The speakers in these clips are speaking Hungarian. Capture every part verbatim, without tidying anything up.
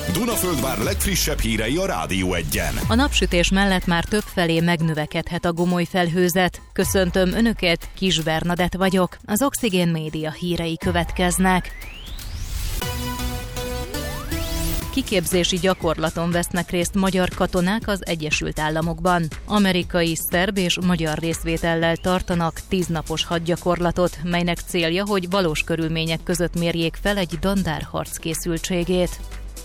Dunaföldvár legfrissebb hírei a Rádió Egyen. A napsütés mellett már többfelé megnövekedhet a gomoly felhőzet. Köszöntöm Önöket, Kis Bernadett vagyok. Az Oxigén Média hírei következnek. Kiképzési gyakorlaton vesznek részt magyar katonák az Egyesült Államokban. Amerikai, szerb és magyar részvétellel tartanak tíznapos hadgyakorlatot, melynek célja, hogy valós körülmények között mérjék fel egy dandár harckészültségét.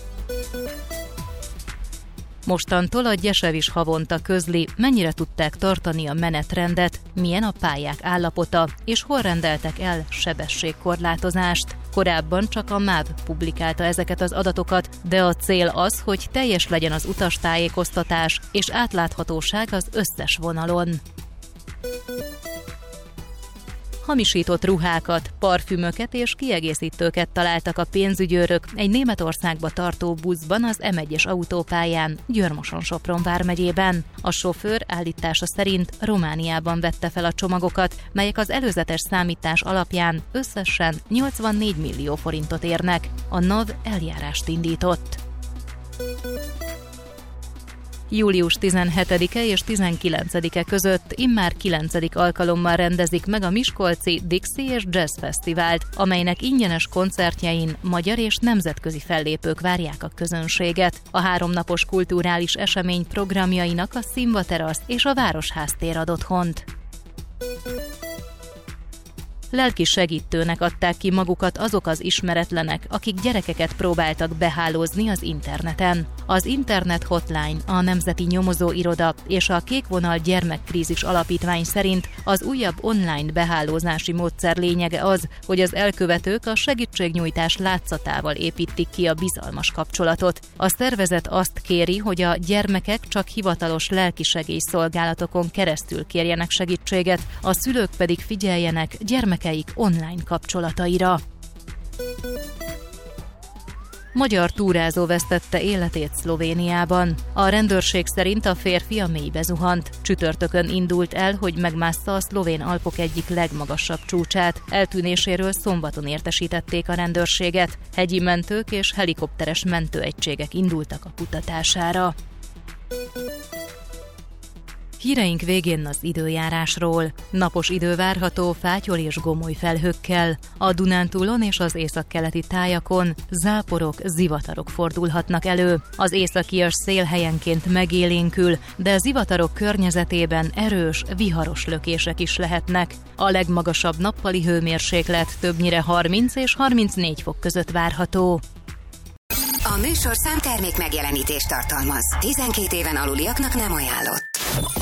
Mostantól a Gyesev is havonta közli, mennyire tudták tartani a menetrendet, milyen a pályák állapota, és hol rendeltek el sebességkorlátozást. Korábban csak a MÁV publikálta ezeket az adatokat, de a cél az, hogy teljes legyen az utastájékoztatás és átláthatóság az összes vonalon. Hamisított ruhákat, parfümöket és kiegészítőket találtak a pénzügyőrök egy Németországba tartó buszban az em egyes autópályán, Győr-Moson-Sopron vármegyében. A sofőr állítása szerint Romániában vette fel a csomagokat, melyek az előzetes számítás alapján összesen nyolcvannégy millió forintot érnek. A NAV eljárást indított. július tizenhetedike és tizenkilencedike között immár kilencedik alkalommal rendezik meg a miskolci Dixie és Jazz Fesztivált, amelynek ingyenes koncertjein magyar és nemzetközi fellépők várják a közönséget. A háromnapos kulturális esemény programjainak a Színva terasz és a Városház tér ad otthont. Lelki segítőnek adták ki magukat azok az ismeretlenek, akik gyerekeket próbáltak behálózni az interneten. Az Internet Hotline, a Nemzeti Nyomozóiroda és a Kékvonal Gyermekkrízis Alapítvány szerint az újabb online behálózási módszer lényege az, hogy az elkövetők a segítségnyújtás látszatával építik ki a bizalmas kapcsolatot. A szervezet azt kéri, hogy a gyermekek csak hivatalos lelkisegélyszolgálatokon keresztül kérjenek segítséget, a szülők pedig figyeljenek gyermek online kapcsolataira. Magyar túrázó vesztette életét Szlovéniában. A rendőrség szerint a férfi a mélybe zuhant. Csütörtökön indult el, hogy megmássza a szlovén Alpok egyik legmagasabb csúcsát. Eltűnéséről szombaton értesítették a rendőrséget. Hegyi mentők és helikopteres mentőegységek indultak a kutatására. Híreink végén az időjárásról. Napos idő várható fátyol és gomoly felhőkkel. A Dunántúlon és az északkeleti tájakon záporok, zivatarok fordulhatnak elő. Az északias szél helyenként megélénkül, de a zivatarok környezetében erős, viharos lökések is lehetnek. A legmagasabb nappali hőmérséklet többnyire harminc és harmincnégy fok között várható. A műsorszám termék megjelenítést tartalmaz. tizenkét éven aluliaknak nem ajánlott.